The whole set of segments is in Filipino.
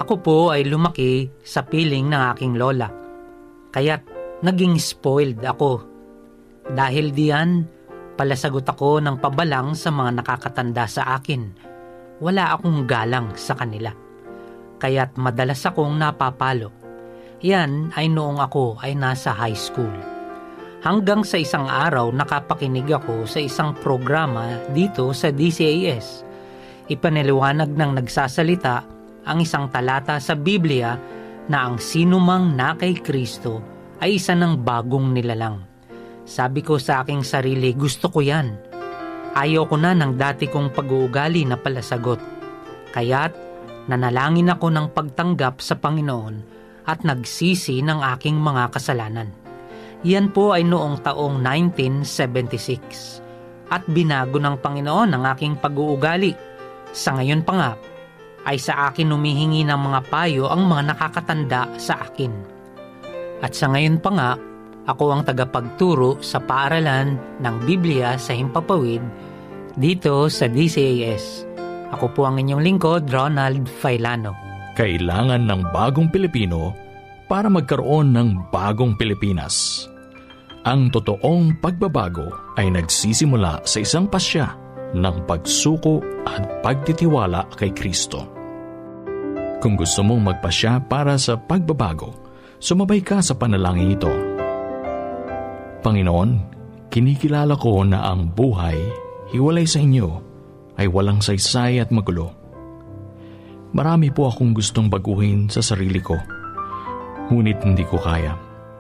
Ako po ay lumaki sa piling ng aking lola. Kaya't naging spoiled ako. Dahil diyan, palasagot ako ng pabalang sa mga nakakatanda sa akin. Wala akong galang sa kanila. Kaya't madalas akong napapalo. Yan ay noong ako ay nasa high school. Hanggang sa isang araw nakapakinig ako sa isang programa dito sa DCAS. Ipaniliwanag ng nagsasalita ang isang talata sa Biblia na ang sinumang na kay Kristo ay isa ng bagong nilalang. Sabi ko sa aking sarili, gusto ko yan. Ayaw ko na ng dati kong pag-uugali na palasagot. Kaya't nanalangin ako ng pagtanggap sa Panginoon at nagsisi ng aking mga kasalanan. Yan po ay noong taong 1976 at binago ng Panginoon ang aking pag-uugali. Sa ngayon pa nga, ay sa akin humihingi ng mga payo ang mga nakakatanda sa akin. At sa ngayon pa nga, ako ang tagapagturo sa paaralan ng Biblia sa Himpapawid dito sa DCAS. Ako po ang inyong lingkod, Ronald Failano. Kailangan ng bagong Pilipino para magkaroon ng bagong Pilipinas. Ang totoong pagbabago ay nagsisimula sa isang pasya ng pagsuko at pagtitiwala kay Kristo. Kung gusto mong magpasya para sa pagbabago, sumabay ka sa panalangin ito. Panginoon, kinikilala ko na ang buhay, hiwalay sa inyo, ay walang saysay at magulo. Marami po akong gustong baguhin sa sarili ko, ngunit hindi ko kaya.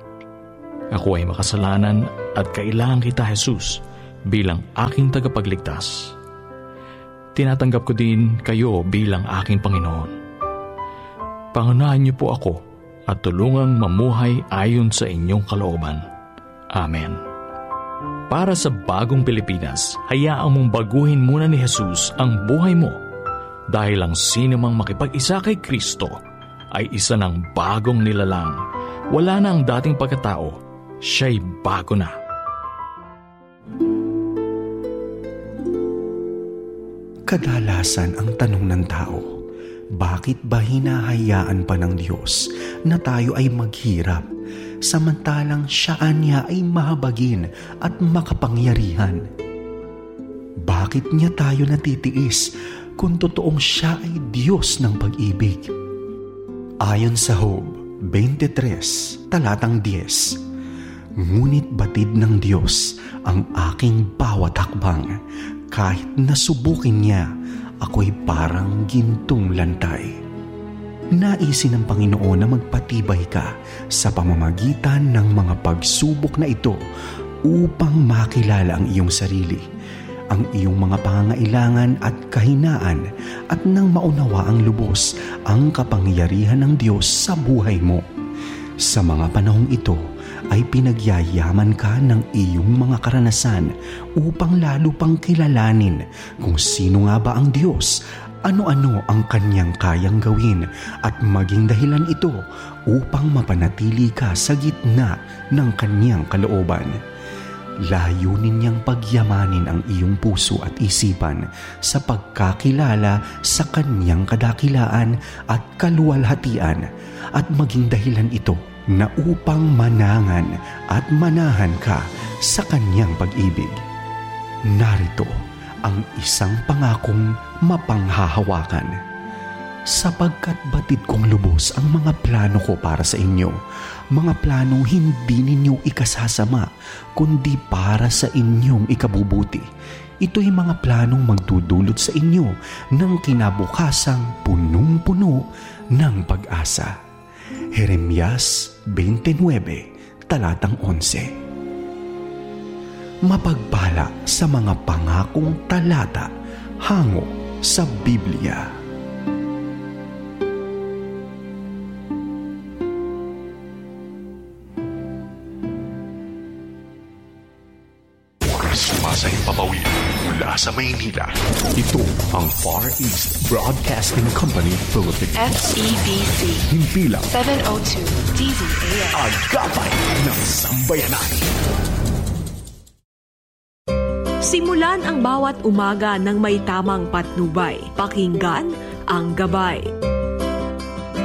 Ako ay makasalanan at kailangan kita, Jesus, bilang aking tagapagligtas. Tinatanggap ko din kayo bilang aking Panginoon. Pangunahan niyo po ako at tulungang mamuhay ayon sa inyong kalooban. Amen. Para sa bagong Pilipinas, hayaan mong baguhin muna ni Jesus ang buhay mo dahil ang sino mang makipag-isa kay Kristo ay isa ng bagong nilalang. Wala na ang dating pagkatao, siya'y bago na. Kadalasan ang tanong ng tao, bakit ba hinahayaan pa ng Diyos na tayo ay maghirap, samantalang siya niya ay mahabagin at makapangyarihan? Bakit niya tayo natitiis kung totoong siya ay Diyos ng pag-ibig? Ayon sa Job 23, talatang 10, ngunit batid ng Diyos ang aking bawat hakbang. Kahit nasubukin niya, ako'y parang gintong lantay. Naisin ng Panginoon na magpatibay ka sa pamamagitan ng mga pagsubok na ito upang makilala ang iyong sarili, ang iyong mga pangangailangan at kahinaan, at nang maunawa ang lubos ang kapangyarihan ng Diyos sa buhay mo. Sa mga panahong ito ay pinagyayaman ka ng iyong mga karanasan upang lalo pang kilalanin kung sino nga ba ang Diyos, ano-ano ang kanyang kayang gawin, at maging dahilan ito upang mapanatili ka sa gitna ng kanyang kalooban. Layunin niyang pagyamanin ang iyong puso at isipan sa pagkakilala sa kanyang kadakilaan at kaluwalhatian, at maging dahilan ito na upang manangan at manahan ka sa kanyang pag-ibig. Narito ang isang pangakong mapanghahawakan. Sapagkat batid kong lubos ang mga plano ko para sa inyo, mga planong hindi ninyo ikasasama, kundi para sa inyong ikabubuti. Ito'y mga planong magdudulot sa inyo ng kinabukasang punong-puno ng pag-asa. Jeremias 29, talatang 11. Mapagpala sa mga pangakong talata hango sa Biblia. Sa Himpapawid mula sa Maynila. Ito ang Far East Broadcasting Company Philippines. FEBC. Himpilang 702 DZAS. Agapay ng Sambayanan. Simulan ang bawat umaga ng may tamang patnubay. Pakinggan ang Gabay.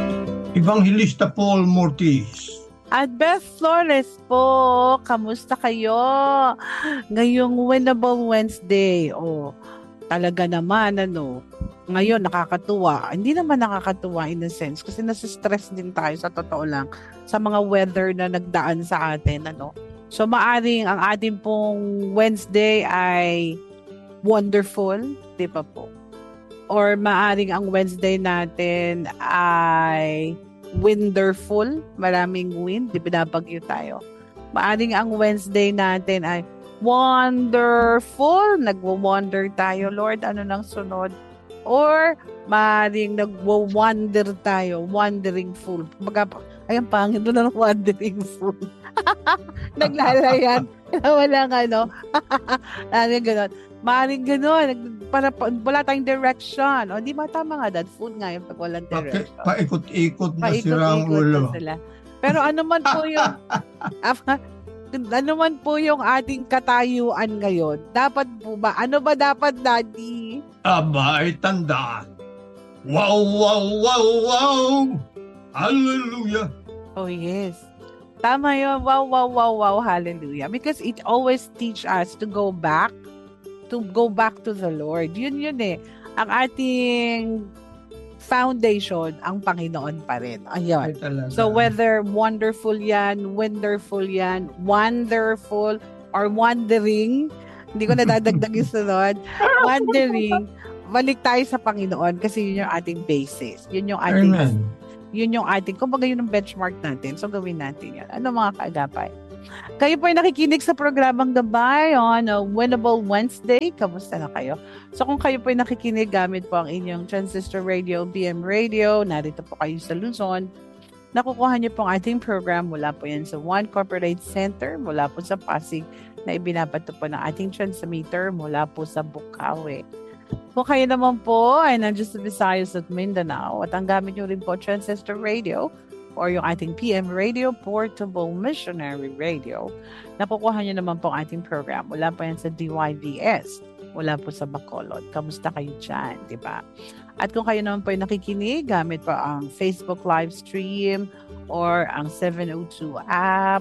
Evangelista Paul Mortis. At Beth Flores po, kamusta kayo? Ngayong Winnable Wednesday. Talaga naman, ngayon nakakatuwa. Hindi naman nakakatuwa in a sense kasi nasa-stress din tayo sa totoo lang sa mga weather na nagdaan sa atin, So maaring ang ating pong Wednesday ay wonderful, di ba po? Or maaring ang Wednesday natin ay wonderful, maraming wind, di binabagyo tayo. Maaring ang Wednesday natin ay wonderful, nagwo-wonder tayo, Lord, ano nang sunod? Or maaring nagwo-wonder tayo, wondering fool. Ay, ang pangit doon ng wondering fool. Naglalayan. Walang maaring gano'n. Maaring gano'n. Para wala tayong direction. O, di ba tama nga, Dad? Food nga yung pag walang direction. Paikot-ikot na sirang ulo. Pero ano man po yung ating katayuan ngayon? Dapat po ba? Ano ba dapat, Daddy? Abay, tandaan. Wow, wow, wow, wow! Hallelujah! Oh, yes. Tama yun. Wow, wow, wow, wow, hallelujah. Because it always teach us to go back to the Lord. Yun eh. Ang ating foundation, ang Panginoon pa rin. Ayun. So whether wonderful yan, wonderful, or wondering, hindi ko nadadagdag yung sunod, wondering, balik tayo sa Panginoon kasi yun yung ating basis. Yun yung ating, Amen. Yun yung ating, kumbaga yun yung benchmark natin. So gawin natin yan. Ano mga kaagapay? Kayo po ay nakikinig sa programang Gabay on a Winnable Wednesday. Kamusta na kayo? So kung kayo po ay nakikinig gamit po ang inyong transistor radio, BM radio, narito po kayo sa Luzon, nakukuha niyo po ang ating program mula po yan sa One Corporate Center, mula po sa Pasig, na ibinabato po ng ating transmitter mula po sa Bukawi. Kung kayo naman po ay nandiyan sa Visayas at Mindanao at ang gamit niyo rin po transistor radio, or yung ating PM radio, Portable Missionary Radio, nakukuha nyo naman po ang ating program. Wala pa yan sa DYVS. Wala po sa Bacolod. Kamusta kayo dyan, di ba? At kung kayo naman po ay nakikinig, gamit po ang Facebook live stream or ang 702 app,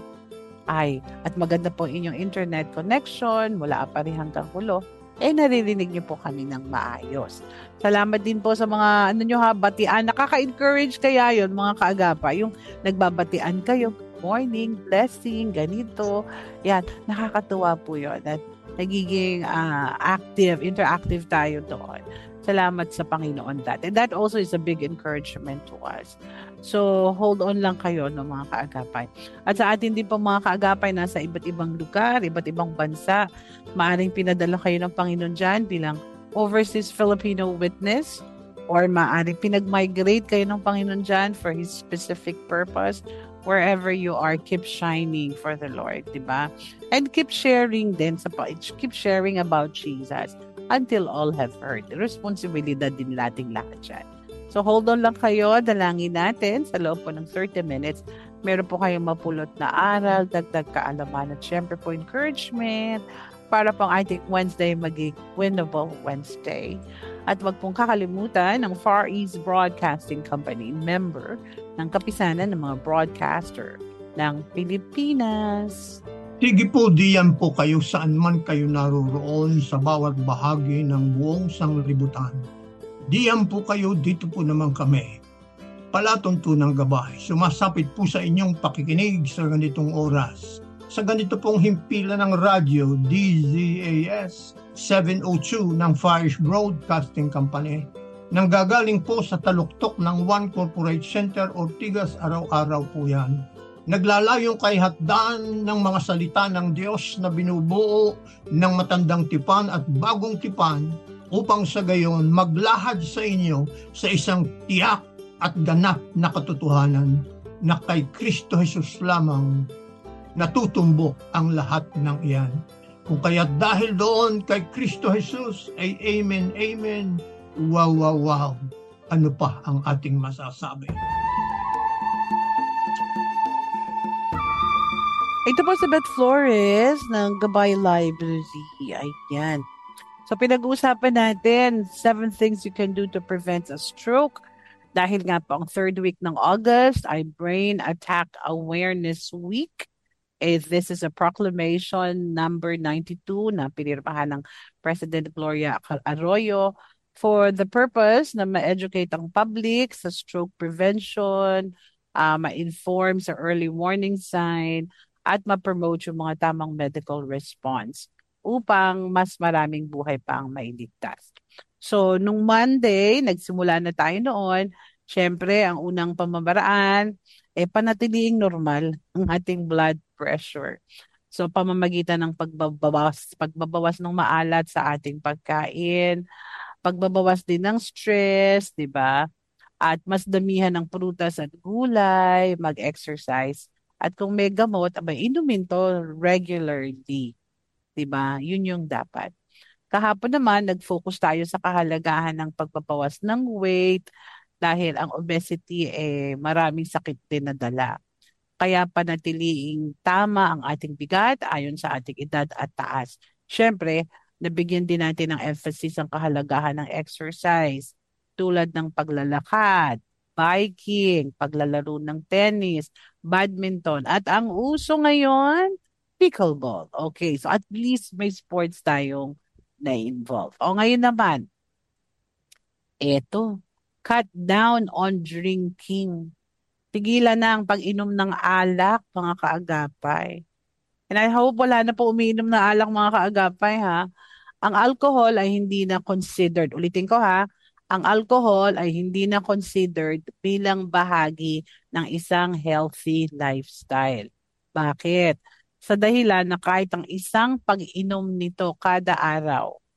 at maganda po inyong internet connection, mula Apari hanggang Hulo, naririnig niyo po kami ng maayos. Salamat din po sa mga batian. Nakaka-encourage kaya yon mga kaagapa. Yung nagbabatian kayo, morning, blessing, ganito. Yan, nakakatuwa po yun. At nagiging interactive tayo doon. Salamat sa Panginoon that. And that also is a big encouragement to us. So, hold on lang kayo, mga kaagapay. At sa atin din po mga kaagapay, nasa iba't ibang lugar, iba't ibang bansa, maaring pinadala kayo ng Panginoon dyan bilang overseas Filipino witness, or maaring pinag-migrate kayo ng Panginoon dyan for His specific purpose. Wherever you are, keep shining for the Lord, diba? And keep sharing din keep sharing about Jesus until all have heard. Responsibilidad din nating lahat dyan. So hold on lang kayo, dalangin natin sa loob po ng 30 minutes. Meron po kayong mapulot na aral, dagdag kaalaman at syempre po encouragement para pang ating Wednesday maging Winnable Wednesday. At wag pong kakalimutan ng Far East Broadcasting Company, member ng kapisanan ng mga broadcaster ng Pilipinas. Sige po, diyan po kayo saan man kayo naroroon sa bawat bahagi ng buong sanglibutan. Diyan po kayo, dito po naman kami. Palatuntunang Gabay, sumasapit po sa inyong pakikinig sa ganitong oras. Sa ganito pong himpilan ng radyo, DZAS 702 ng Far East Broadcasting Company, nanggagaling po sa taluktok ng One Corporate Center, Ortigas, araw-araw po yan. Naglalayong kay hatdaan ng mga salita ng Diyos na binubuo ng matandang tipan at bagong tipan upang sa gayon maglahad sa inyo sa isang tiyak at ganap na katotohanan na kay Kristo Jesus lamang natutumbok ang lahat ng iyan. Kung kaya dahil doon kay Kristo Jesus ay amen, amen, wow, wow, wow. Ano pa ang ating masasabi? Ito po si Beth Flores ng Gabay Library. Ayan. So pinag-uusapan natin 7 things you can do to prevent a stroke. Dahil nga po ang third week ng August ay Brain Attack Awareness Week. This is a proclamation number 92 na pinirmahan ng President Gloria Arroyo for the purpose na ma-educate ang public sa stroke prevention, ma-inform sa early warning sign, at ma-promote yung mga tamang medical response upang mas maraming buhay pang mailigtas. So, nung Monday, nagsimula na tayo noon. Siyempre, ang unang pamamaraan, panatiling normal ang ating blood pressure. So, pamamagitan ng pagbabawas ng maalat sa ating pagkain, pagbabawas din ng stress, di ba? At mas damihan ng prutas at gulay, mag-exercise. At kung may gamot, inumin to regularly. Di ba? Yun yung dapat. Kahapon naman, nag-focus tayo sa kahalagahan ng pagpapawas ng weight dahil ang obesity maraming sakit din na dala. Kaya panatiliing tama ang ating bigat ayon sa ating edad at taas. Siyempre, nabigyan din natin ng emphasis ang kahalagahan ng exercise tulad ng paglalakad, biking, paglalaro ng tennis, badminton, at ang uso ngayon, pickleball. Okay, so at least may sports tayong na-involve. O ngayon naman, cut down on drinking. Tigilan na ang pag-inom ng alak, mga kaagapay. And I hope wala na po umiinom na alak, mga kaagapay, ha? Ang alcohol ay hindi na considered, ulitin ko ha, ang alcohol ay hindi na considered bilang bahagi ng isang healthy lifestyle. Bakit? Sa dahilan na kahit ang isang pag-inom nito kada araw